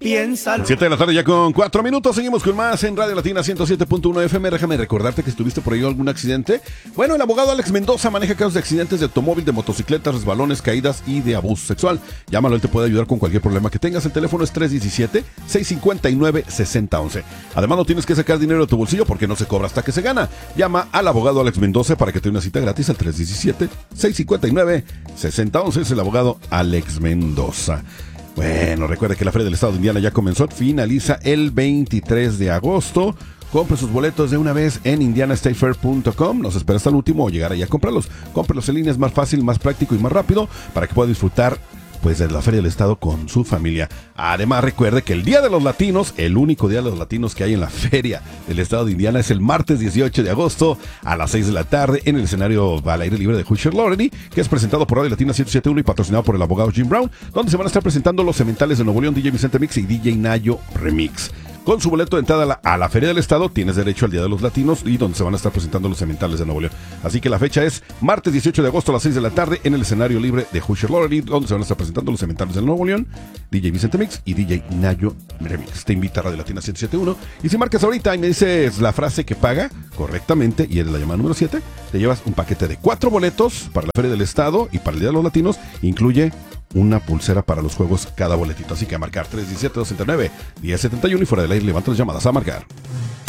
piénsalo. 7 de la tarde ya con 4 minutos. Seguimos con más en Radio Latina 107.1 FM. Déjame recordarte que estuviste por ahí algún accidente. Bueno, el abogado Alex Mendoza maneja casos de accidentes de automóvil, de motocicletas, resbalones, caídas y de abuso sexual. Llámalo, él te puede ayudar con cualquier problema que tengas. El teléfono es 317-659-6011. Además, no tienes que sacar dinero de tu bolsillo porque no se cobra hasta que se gana. Llama al abogado Alex Mendoza para que te dé una cita gratis al 317-659-6011. Es el abogado Alex Mendoza. Bueno, recuerda que la Feria del Estado de Indiana ya comenzó, finaliza el 23 de agosto. Compre sus boletos de una vez en indianastatefair.com. No se espera hasta el último o llegar allá a comprarlos. Cómprelos en línea, es más fácil, más práctico y más rápido para que pueda disfrutar pues de la Feria del Estado con su familia. Además, recuerde que el Día de los Latinos, el único Día de los Latinos que hay en la Feria del Estado de Indiana, es el martes 18 de agosto a las 6 de la tarde en el escenario al aire libre de Hoosier Loreny, que es presentado por Radio Latina 107.1 y patrocinado por el abogado Jim Brown, donde se van a estar presentando los Sementales de Nuevo León, DJ Vicente Mix y DJ Nayo Remix. Con su boleto de entrada a la Feria del Estado, tienes derecho al Día de los Latinos y donde se van a estar presentando los Sementales de Nuevo León. Así que la fecha es martes 18 de agosto a las 6 de la tarde en el escenario libre de Hoosier Loreny, donde se van a estar presentando los Sementales de Nuevo León, DJ Vicente Mix y DJ Nayo Remix. Te invita a Radio Latina 107.1 y si marcas ahorita y me dices la frase que paga correctamente y eres la llamada número 7, te llevas un paquete de 4 boletos para la Feria del Estado y para el Día de los Latinos. Incluye una pulsera para los juegos cada boletito. Así que a marcar 317-269-1071 y fuera del aire levanta las llamadas a marcar.